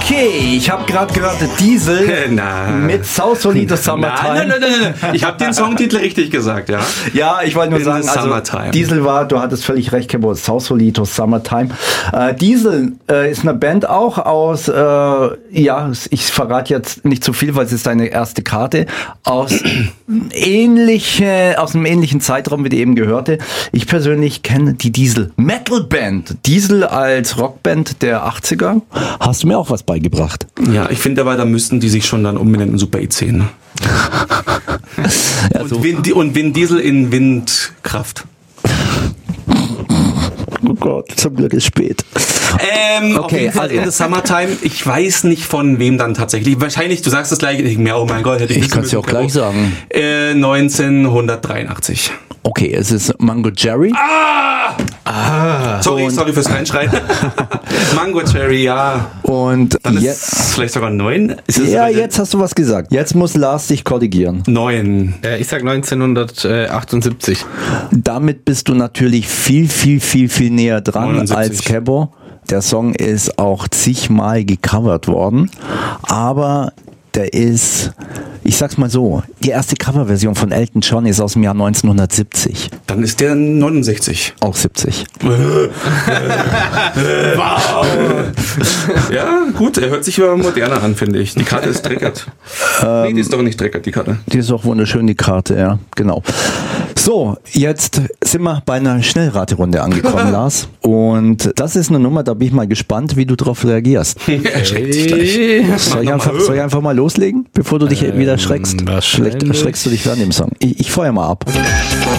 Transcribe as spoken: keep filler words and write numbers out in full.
Okay, ich habe gerade gehört, Diesel mit Sausolito Summertime. Nein, nein, nein, nein, nein. Ich habe den Songtitel richtig gesagt, ja. Ja, ich wollte nur In sagen, also Summertime. Diesel war, du hattest völlig recht, Kebo, Sausolito Summertime. Äh, Diesel äh, ist eine Band auch aus, äh, ja, ich verrate jetzt nicht zu viel, weil es ist deine erste Karte, aus ähnliche, aus einem ähnlichen Zeitraum, wie die eben gehörte. Ich persönlich kenne die Diesel Metal Band. Diesel als Rockband der achtziger. Hast du mir auch was beigebracht? Ja, ich finde aber, da müssten die sich schon dann umbenennen in Super E zehn. Ne? Ja, und, so. Vin, und Vin Diesel in Windkraft. Oh Gott, zum Glück ist spät. Ähm, Okay, auf jeden Fall also- in the Summertime. Ich weiß nicht von wem dann tatsächlich. Wahrscheinlich, du sagst das gleiche. Ich denke mir, oh mein Gott, hätte ich Ich wissen kann es dir müssen, auch gleich Karo. sagen. Äh, neunzehnhundertdreiundachtzig. Okay, es ist Mango Jerry. Ah! ah sorry, und- sorry fürs Reinschreien. Mango Cherry, ja. Und Dann ist je- es vielleicht sogar neun. Ist es ja, jetzt hast du was gesagt. Jetzt muss Lars dich korrigieren. neun. Äh, ich sag neunzehnhundertachtundsiebzig. Damit bist du natürlich viel, viel, viel, viel näher dran neunundsiebzig. als Kebo. Der Song ist auch zigmal gecovert worden, aber der ist, ich sag's mal so, die erste Coverversion von Elton John ist aus dem Jahr neunzehnhundertsiebzig. Dann ist der neunundsechzig. Auch siebzig. Wow. Ja, gut, er hört sich aber moderner an, finde ich. Die Karte ist dreckert. nee, die ist doch nicht dreckert, die Karte. Die ist auch wunderschön, die Karte, ja, genau. So, jetzt sind wir bei einer Schnellraterunde angekommen, Lars. Und das ist eine Nummer, da bin ich mal gespannt, wie du darauf reagierst. Erschreckt dich gleich. Soll ich, Mach einfach, mal. soll ich einfach mal loslegen, bevor du dich wieder erschreckst? wahrscheinlich. Vielleicht erschreckst du dich während dem Song. Ich, ich feuer mal ab.